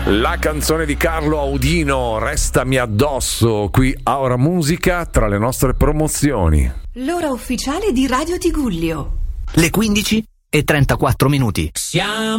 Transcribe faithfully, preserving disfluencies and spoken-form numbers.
La canzone di Carlo Audino, Restami addosso, qui a Ora Musica, tra le nostre promozioni. L'ora ufficiale di Radio Tigullio. Le quindici e trentaquattro minuti. Siamo